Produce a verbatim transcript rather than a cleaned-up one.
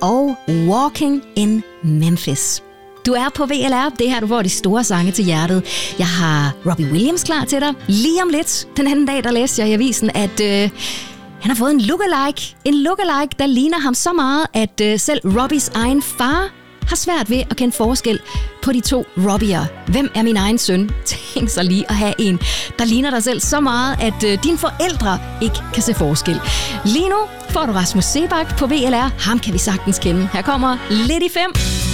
og Walking in Memphis. Du er på V L R, det her du får de store sange til hjertet. Jeg har Robbie Williams klar til dig. Lige om lidt, den anden dag, der læste jeg i avisen, at øh, han har fået en lookalike. En lookalike, der ligner ham så meget, at øh, selv Robbies egen far har svært ved at kende forskel på de to Robbier. Hvem er min egen søn? Tænk så lige at have en, der ligner dig selv så meget, at øh, dine forældre ikke kan se forskel. Lige nu får du Rasmus Seebach på V L R. Ham kan vi sagtens kende. Her kommer Lidt i fem.